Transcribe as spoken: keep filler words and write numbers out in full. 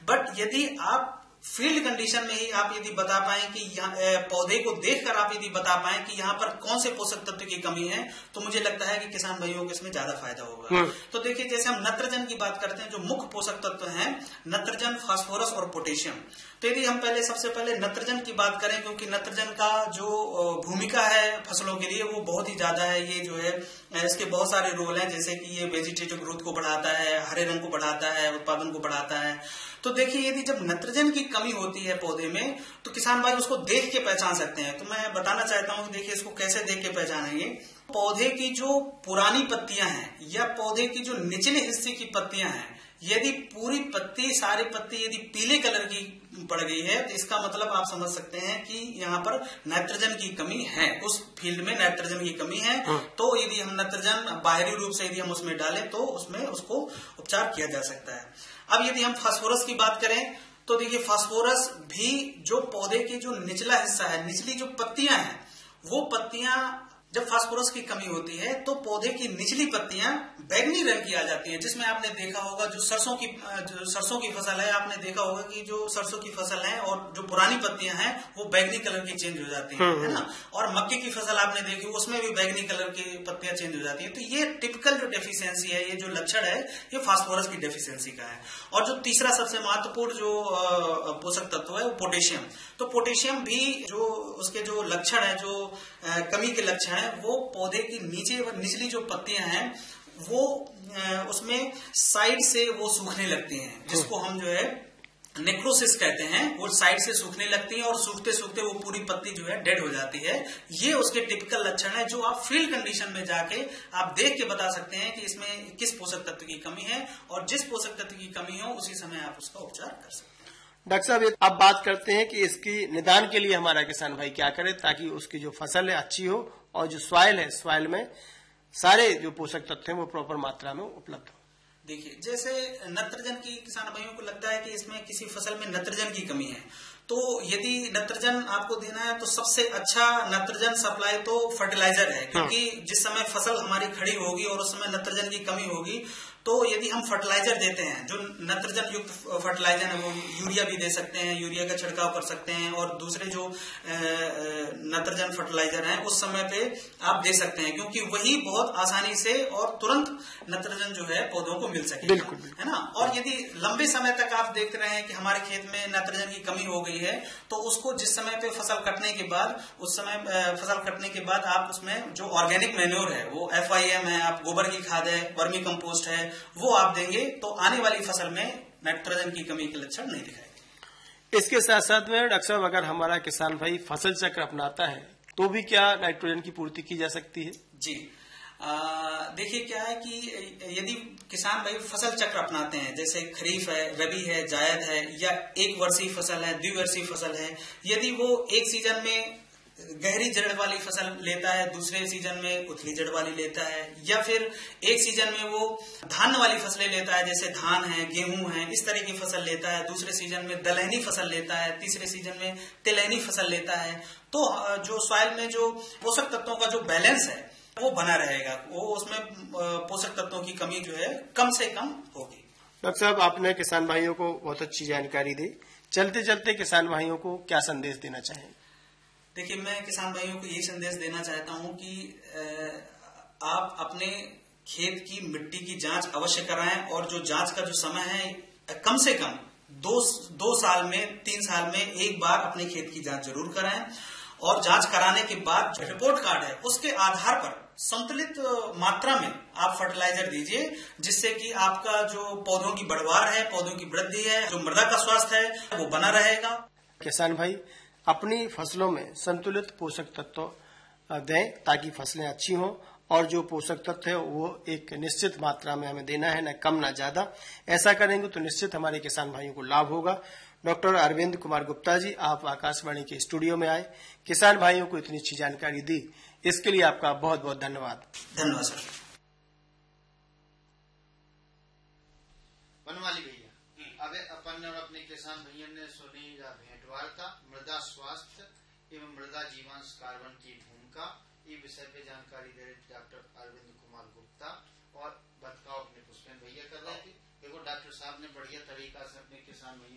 But यदि आप field condition में ही आप यदि बता पाए कि यहाँ पौधे को देखकर आप यदि बता पाए कि यहाँ पर कौन से पोषक तत्व की कमी है, तो मुझे लगता है कि किसान भाइयों को इसमें ज्यादा फायदा होगा। तो देखिए, जैसे हम नत्रजन की बात करते हैं, जो मुख्य पोषक तत्व हैं नत्रजन, फास्फोरस और पोटेशियम। तो यदि हम पहले सबसे पहले नत्रजन की बात करें, क्योंकि नत्रजन का जो भूमिका है फसलों के लिए वो बहुत ही ज्यादा है। ये जो है इसके बहुत सारे रोल हैं, जैसे कि ये वेजिटेटिव ग्रोथ को बढ़ाता है, हरे रंग को बढ़ाता है, उत्पादन को बढ़ाता है। तो देखिए, यदि जब नत्रजन की कमी होती है पौधे में, तो किसान भाई उसको देख के पहचान सकते हैं। तो मैं बताना चाहता हूं कि देखिए इसको कैसे देख के पहचानेंगे। पौधे की जो पुरानी पत्तियां हैं या पौधे की जो निचले हिस्से की पत्तियां हैं, यदि पूरी पत्ती सारी पत्ती यदि पीले कलर की पड़ गई है, तो इसका मतलब आप समझ सकते हैं कि यहाँ पर नाइट्रोजन की कमी है, उस फील्ड में नाइट्रोजन की कमी है। तो यदि हम नाइट्रोजन बाहरी रूप से यदि हम उसमें डालें तो उसमें उसको उपचार किया जा सकता है। अब यदि हम फास्फोरस की बात करें, तो देखिए फास्फोरस भी जो पौधे की जो निचला हिस्सा है, निचली जो पत्तियां हैं, वो पत्तियां जब फास्फोरस की कमी होती है तो पौधे की निचली पत्तियां बैंगनी रंग की आ जाती हैं, जिसमें आपने देखा होगा जो सरसों की जो सरसों की फसल है, आपने देखा होगा कि जो सरसों की फसल है और जो पुरानी पत्तियां हैं वो बैंगनी कलर की चेंज हो जाती हैं, है ना। और मक्के की फसल आपने देखी, उसमें भी बैंगनी कलर की पत्तियां चेंज हो जाती है। तो ये टिपिकल जो डेफिशिएंसी है, ये जो लक्षण है, ये फास्फोरस की डेफिशिएंसी का है। और जो तीसरा सबसे महत्वपूर्ण जो पोषक तत्व है वो पोटेशियम। तो पोटेशियम भी जो उसके जो लक्षण है, जो कमी के लक्षण है, वो पौधे की नीचे व निचली जो पत्तियां हैं वो उसमें साइड से वो सूखने लगती हैं, जिसको हम जो है नेक्रोसिस कहते हैं। वो साइड से सूखने लगती हैं और सूखते सूखते वो पूरी पत्ती जो है डेड हो जाती है। ये उसके टिपिकल लक्षण है, जो आप फील्ड कंडीशन में जाके आप देख के बता सकते हैं कि इसमें किस पोषक तत्व की कमी है, और जिस पोषक तत्व की कमी हो उसी समय आप उसका उपचार कर सकते हैं। डॉक्टर साहब, अब बात करते हैं कि इसकी निदान के लिए हमारा किसान भाई क्या करे ताकि उसकी जो फसल है अच्छी हो और जो सॉइल है, सॉइल में सारे जो पोषक तत्व हैं वो प्रॉपर मात्रा में उपलब्ध हो। देखिए, जैसे नत्रजन की किसान भाइयों को लगता है कि इसमें किसी फसल में नत्रजन की कमी है, तो यदि नत्रजन आपको देना है तो सबसे अच्छा नत्रजन सप्लाई तो फर्टिलाइजर है, क्योंकि जिस समय फसल हमारी खड़ी होगी और उस समय नत्रजन की कमी होगी, तो यदि हम फर्टिलाइजर देते हैं, जो नत्रजन युक्त फर्टिलाइजर है, वो यूरिया भी दे सकते हैं, यूरिया का छिड़काव कर सकते हैं, और दूसरे जो नत्रजन फर्टिलाइजर हैं उस समय पे आप दे सकते हैं, क्योंकि वही बहुत आसानी से और तुरंत नत्रजन जो है पौधों को मिल सकेगा, है ना। और यदि लंबे समय तक आप देख रहे हैं कि हमारे खेत में नत्रजन की कमी हो गई है, तो उसको जिस समय पे फसल कटने के बाद, उस समय फसल कटने के बाद आप उसमें जो ऑर्गेनिक मैन्योर है, वो एफ आई एम है, आप गोबर की खाद है, वर्मी कंपोस्ट है, वो आप देंगे तो आने वाली फसल में नाइट्रोजन की कमी के लक्षण नहीं दिखाएंगे। इसके साथ साथ में डॉक्टर साहब, अगर हमारा किसान भाई फसल चक्र अपनाता है तो भी क्या नाइट्रोजन की पूर्ति की जा सकती है? जी, देखिए क्या है कि यदि किसान भाई फसल चक्र अपनाते हैं, जैसे खरीफ है, रबी है, जायद है, या एक वर्षीय फसल है, द्विवर्षीय फसल है, यदि वो एक सीजन में गहरी जड़ वाली फसल लेता है, दूसरे सीजन में उथली जड़ वाली लेता है, या फिर एक सीजन में वो धान वाली फसलें लेता है, जैसे धान है, गेहूं है, इस तरह की फसल लेता है, दूसरे सीजन में दलहनी फसल लेता है, तीसरे सीजन में तिलहनी फसल लेता है, तो जो सॉइल में जो पोषक तत्वों का जो बैलेंस है वो बना रहेगा, वो उसमें पोषक तत्वों की कमी जो है कम से कम होगी। डॉक्टर साहब, आपने किसान भाइयों को बहुत अच्छी जानकारी दी। चलते चलते किसान भाइयों को क्या संदेश देना चाहेंगे? देखिए, मैं किसान भाइयों को यही संदेश देना चाहता हूं कि आप अपने खेत की मिट्टी की जांच अवश्य कराएं, और जो जांच का जो समय है कम से कम दो दो साल में, तीन साल में एक बार अपने खेत की जांच जरूर कराएं। और जांच कराने के बाद जो रिपोर्ट कार्ड है उसके आधार पर संतुलित मात्रा में आप फर्टिलाइजर दीजिए, जिससे कि आपका जो पौधों की बढ़वार है, पौधों की वृद्धि है, जो मृदा का स्वास्थ्य है वो बना रहेगा। किसान भाई अपनी फसलों में संतुलित पोषक तत्व दें ताकि फसलें अच्छी हों, और जो पोषक तत्व है वो एक निश्चित मात्रा में हमें देना है, न कम न ज्यादा। ऐसा करेंगे तो निश्चित हमारे किसान भाइयों को लाभ होगा। डॉक्टर अरविंद कुमार गुप्ता जी, आप आकाशवाणी के स्टूडियो में आए, किसान भाइयों को इतनी अच्छी जानकारी दी, इसके लिए आपका बहुत बहुत धन्यवाद। धन्यवाद सर। बनवाली भैया, अब अपन और अपने किसान भैया ने सुनी भेंट वार्ता मृदा स्वास्थ्य एवं मृदा जीवांश कार्बन की भूमिका, ये विषय पे जानकारी दे रहे डॉक्टर अरविंद कुमार गुप्ता, और बतकाव अपने पुष्पेंद्र भैया कर रहे थे। देखो डॉक्टर साहब ने बढ़िया तरीका से अपने किसान भैया